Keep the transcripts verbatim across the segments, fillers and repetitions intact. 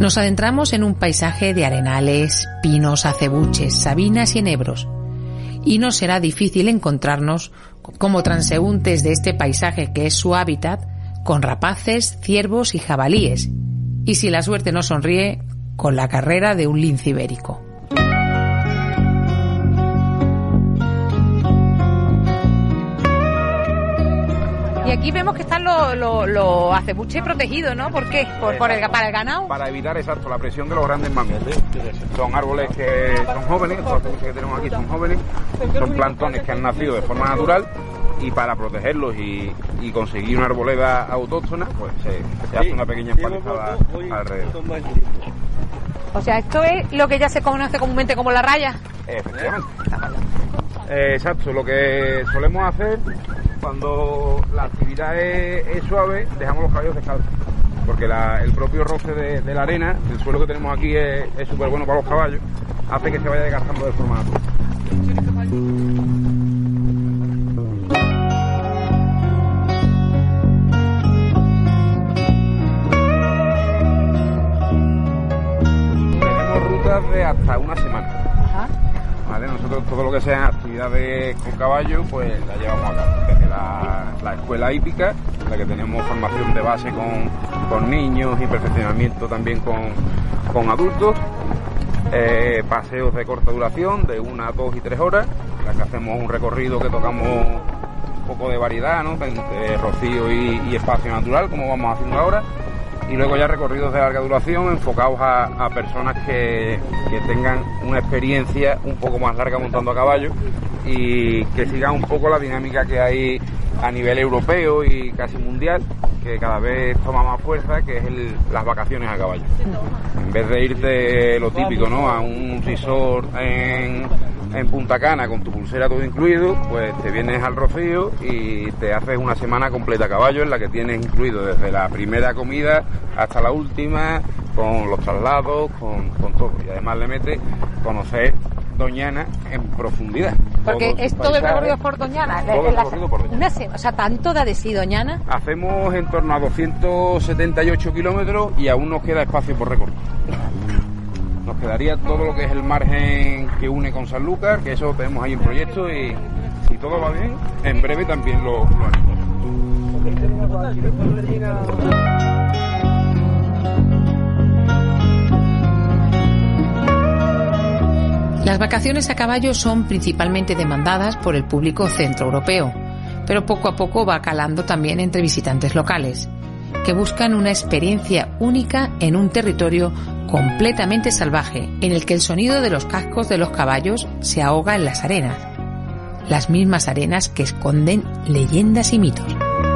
Nos adentramos en un paisaje de arenales, pinos, acebuches, sabinas y enebros. Y no será difícil encontrarnos como transeúntes de este paisaje que es su hábitat, con rapaces, ciervos y jabalíes. Y si la suerte nos sonríe, con la carrera de un lince ibérico. Y aquí vemos que están los, los, los acebuches protegidos, ¿no? ¿Por qué? ¿Por, por el, ¿Para el ganado? Para evitar, exacto, la presión de los grandes mamíferos. Son árboles que son jóvenes, los acebuches que tenemos aquí son jóvenes, son plantones que han nacido de forma natural, y para protegerlos y, y conseguir una arboleda autóctona, pues se, se hace una pequeña empalizada alrededor. O sea, esto es lo que ya se conoce comúnmente como la raya. Efectivamente. Eh, exacto, lo que solemos hacer cuando la actividad es, es suave, dejamos los caballos descalzos, porque la, el propio roce de, de la arena, el suelo que tenemos aquí es súper bueno para los caballos, hace que se vaya desgastando de forma natural. Tenemos rutas de hasta una semana. Ajá. ¿Vale? Nosotros todo lo que sean actividades con caballo, pues la llevamos a cabo. Desde la, la escuela hípica, en la que tenemos formación de base con, con niños y perfeccionamiento también con, con adultos. Eh, paseos de corta duración, de una, dos y tres horas, en la que hacemos un recorrido que tocamos un poco de variedad, ¿no? Entre rocío y, y espacio natural, como vamos haciendo ahora. Y luego ya recorridos de larga duración enfocados a, a personas que, que tengan una experiencia un poco más larga montando a caballo y que sigan un poco la dinámica que hay a nivel europeo y casi mundial, que cada vez toma más fuerza, que es el, las vacaciones a caballo. En vez de irte lo típico, ¿no?, a un resort en, en Punta Cana con tu pulsera todo incluido, pues te vienes al Rocío y te haces una semana completa a caballo, en la que tienes incluido desde la primera comida hasta la última, con los traslados, con, con todo. Y además le metes conocer Doñana en profundidad. Porque es todo el recorrido por Doñana. Todo el recorrido por Doñana. Una semana, o sea, tanto da de sí Doñana. Hacemos en torno a doscientos setenta y ocho kilómetros y aún nos queda espacio por recorrer. Nos quedaría todo lo que es el margen que une con Sanlúcar, que eso tenemos ahí en proyecto, y si todo va bien, en breve también lo, lo haremos. Las vacaciones a caballo son principalmente demandadas por el público centroeuropeo, pero poco a poco va calando también entre visitantes locales, que buscan una experiencia única en un territorio completamente salvaje, en el que el sonido de los cascos de los caballos se ahoga en las arenas, las mismas arenas que esconden leyendas y mitos.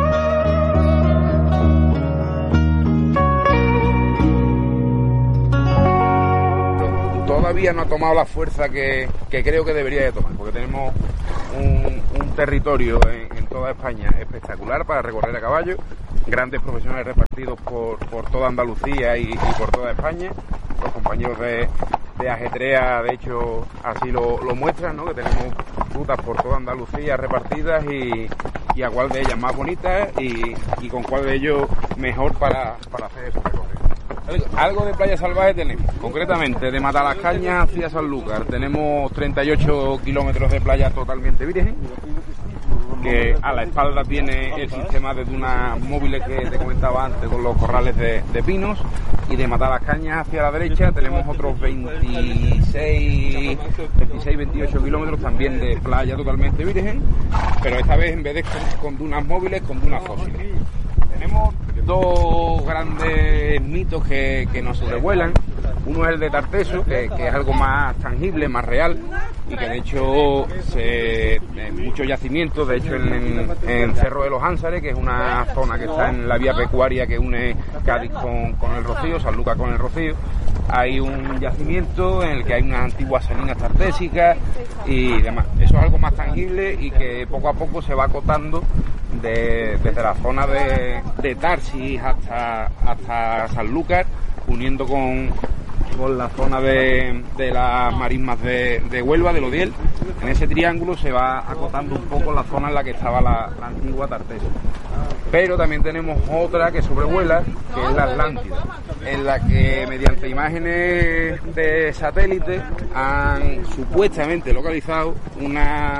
Todavía no ha tomado la fuerza que, que creo que debería de tomar, porque tenemos un, un territorio en, en toda España espectacular para recorrer a caballo, grandes profesionales repartidos por, por toda Andalucía y, y por toda España. Los compañeros de, de Ajetrea, de hecho, así lo, lo muestran, ¿no?, que tenemos rutas por toda Andalucía repartidas y, y a cuál de ellas más bonitas y, y con cuál de ellos mejor para, para hacer esos recorridos. Algo de playa salvaje tenemos, concretamente de Matalascañas hacia Sanlúcar tenemos treinta y ocho kilómetros de playa totalmente virgen, que a la espalda tiene el sistema de dunas móviles que te comentaba antes con los corrales de, de pinos, y de Matalascañas hacia la derecha tenemos otros veintiséis, veintiocho kilómetros también de playa totalmente virgen, pero esta vez en vez de con, con dunas móviles, con dunas fósiles. Tenemos dos grandes mitos que, que nos sobrevuelan. Uno es el de Tarteso, que, que es algo más tangible, más real, y que de hecho se, en muchos yacimientos, de hecho en, en, en Cerro de los Ánsares, que es una zona que está en la vía pecuaria que une Cádiz con, con el Rocío, Sanlúcar con el Rocío, hay un yacimiento en el que hay unas antiguas salinas tartésicas y demás. Eso es algo más tangible y que poco a poco se va acotando de, desde la zona de, de Tarsis hasta, hasta Sanlúcar, uniendo con, por la zona de, de las marismas de, de Huelva, del Odiel. En ese triángulo se va acotando un poco la zona en la que estaba la, la antigua Tartesia. Pero también tenemos otra que sobrevuela, que es la Atlántida, en la que mediante imágenes de satélite han supuestamente localizado unas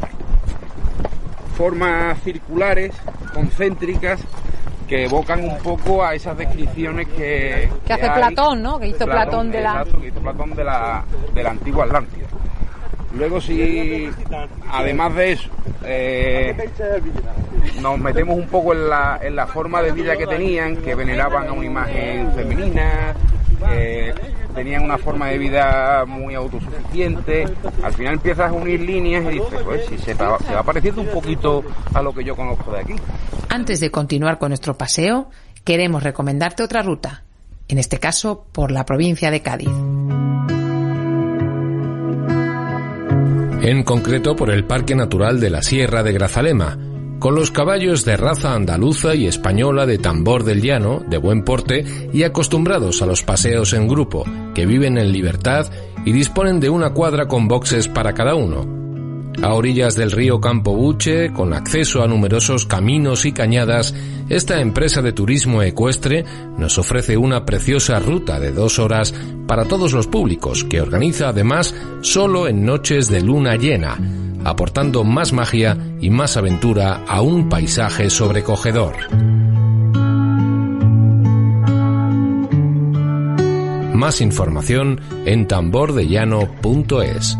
formas circulares, concéntricas, que evocan un poco a esas descripciones que... Que, que hace hay, Platón, ¿no? Que hizo Platón, Platón de la... Exacto, que hizo Platón de la, de la antigua Atlántida. Luego, si además de eso eh, nos metemos un poco en la, en la forma de vida que tenían, que veneraban a una imagen femenina, que tenían una forma de vida muy autosuficiente, al final empiezas a unir líneas y dices, pues si se, va, se va pareciendo un poquito a lo que yo conozco de aquí. Antes de continuar con nuestro paseo, queremos recomendarte otra ruta, en este caso por la provincia de Cádiz. En concreto por el Parque Natural de la Sierra de Grazalema, con los caballos de raza andaluza y española de tambor del llano, de buen porte y acostumbrados a los paseos en grupo, que viven en libertad y disponen de una cuadra con boxes para cada uno. A orillas del río Campo Buche, con acceso a numerosos caminos y cañadas, esta empresa de turismo ecuestre nos ofrece una preciosa ruta de dos horas para todos los públicos, que organiza además solo en noches de luna llena, aportando más magia y más aventura a un paisaje sobrecogedor. Más información en tambordellano punto es.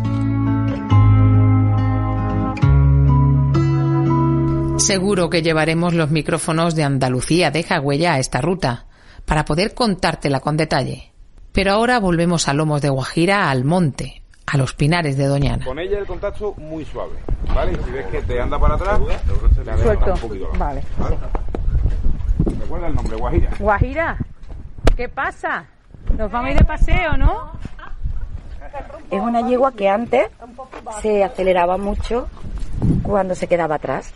Seguro que llevaremos los micrófonos de Andalucía Deja Huella a esta ruta, para poder contártela con detalle. Pero ahora volvemos a Lomos de Guajira, al monte, a los pinares de Doñana. Con ella el contacto muy suave, ¿vale? Si ves que te anda para atrás, te suelto. Un poquito, vale. ¿vale? ¿Recuerda el nombre? Guajira. Guajira, ¿qué pasa? Nos vamos a ir de paseo, ¿no? Es una yegua que antes se aceleraba mucho cuando se quedaba atrás.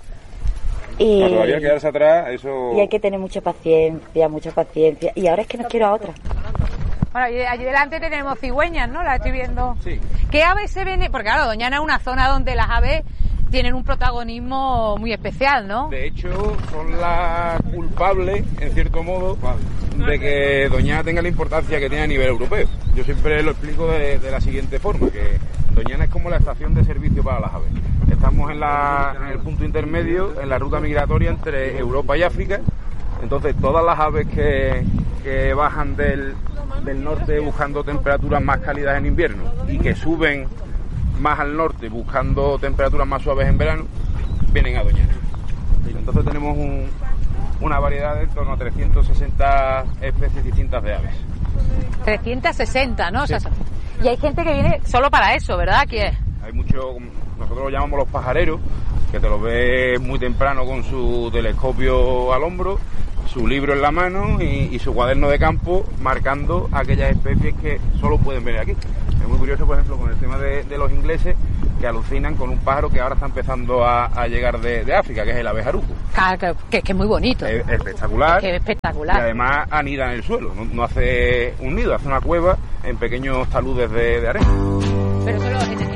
Y, Para todavía quedarse atrás, eso... y hay que tener mucha paciencia, mucha paciencia. Y ahora es que no quiero a otra. Bueno, allí, allí delante tenemos cigüeñas, ¿no? Las estoy viendo. Sí. ¿Qué aves se ven? Porque claro, Doñana es una zona donde las aves tienen un protagonismo muy especial, ¿no? De hecho, son las culpables, en cierto modo, de que Doñana tenga la importancia que tiene a nivel europeo. Yo siempre lo explico de, de la siguiente forma, que Doñana es como la estación de servicio para las aves. Estamos en, la, en el punto intermedio, en la ruta migratoria entre Europa y África. Entonces, todas las aves que, que bajan del, del norte buscando temperaturas más cálidas en invierno y que suben más al norte buscando temperaturas más suaves en verano, vienen a Doñana. Entonces tenemos un, una variedad de en torno a trescientas sesenta especies distintas de aves. trescientas sesenta, ¿no? Sí. O sea, y hay gente que viene solo para eso, ¿verdad? ¿Qué es? Hay mucho, nosotros lo llamamos los pajareros, que te los ves muy temprano con su telescopio al hombro, su libro en la mano y, y su cuaderno de campo marcando aquellas especies que solo pueden venir aquí. Es muy curioso, por ejemplo, con el tema de, de los ingleses, que alucinan con un pájaro que ahora está empezando a, a llegar de, de África, que es el abejaruco. Claro, que, que es muy bonito. Es espectacular. Es que es espectacular. Y además anida en el suelo, no, no hace un nido, hace una cueva en pequeños taludes de, de arena. Pero eso lo tiene.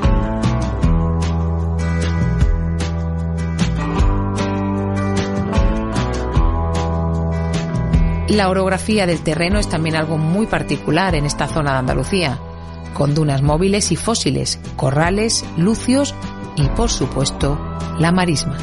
La orografía del terreno es también algo muy particular en esta zona de Andalucía, con dunas móviles y fósiles, corrales, lucios y, por supuesto, la marisma.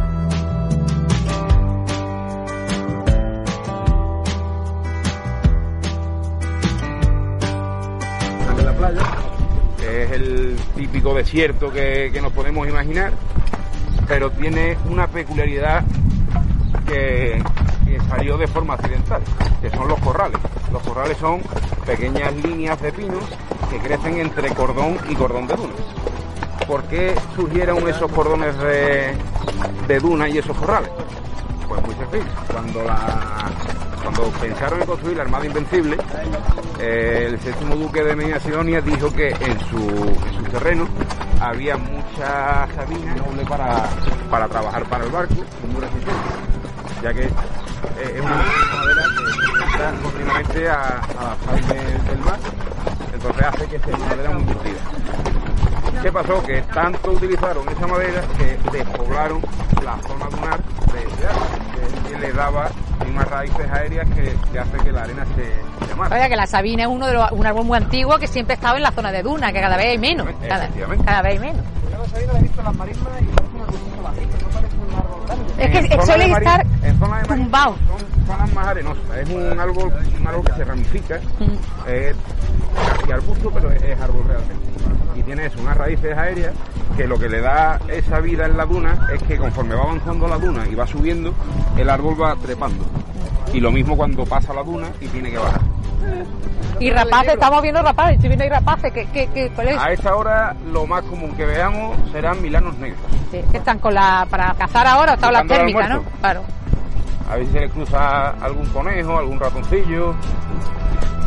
De la playa, que es el típico desierto que, que nos podemos imaginar, pero tiene una peculiaridad que, que salió de forma accidental, que son los corrales. Los corrales son pequeñas líneas de pinos que crecen entre cordón y cordón de dunas. ¿Por qué surgieron esos cordones de, de duna y esos corrales? Pues muy sencillo. Cuando, la, cuando pensaron en construir la Armada Invencible, eh, el séptimo duque de Medina Sidonia dijo que en su, en su terreno había mucha sabina noble para, para trabajar para el barco y muy resistente, ya que eh, es una madera que entra por primera directamente a, a la sal del, del mar, entonces hace que sea una madera muy curtida. ¿Qué pasó? Que tanto utilizaron esa madera que despoblaron la zona dunar de ese árbol, que, que le daba unas raíces aéreas que, que hace que la arena se, se amare. Oiga, que la sabina es uno de los, un árbol muy antiguo que siempre ha estado en la zona de duna, que cada vez hay menos. Cada, cada vez hay menos. Yo la sabina la he visto en las marismas y parece una cosita bajita, no parece un árbol grande. Es que En suele zona de estar mari- en zona de tumbado. marismas son zonas más arenosas, es un árbol, un árbol que se ramifica, Mm. es casi arbusto, pero es, es árbol realmente. Y tiene eso, unas raíces aéreas que lo que le da esa vida en la duna es que conforme va avanzando la duna y va subiendo, el árbol va trepando. Y lo mismo cuando pasa la duna y tiene que bajar. Y rapaces, estamos viendo rapaces, estoy viendo ahí rapaces, ¿qué, qué, qué, cuál es? A esta hora lo más común que veamos serán milanos negros. Sí, que están con la, para cazar ahora, están las Buscando el térmicas, ¿no? almuerzo. Claro. A ver si se le cruza algún conejo, algún ratoncillo.